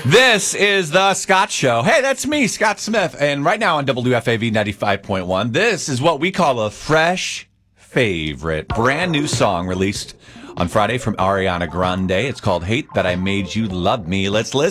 This is the Scott Show. Hey, that's me, Scott Smith. And right now on WFAV 95.1, this is what we call a fresh favorite. Brand new song released on Friday from Ariana Grande. It's called Hate That I Made You Love Me. Let's listen.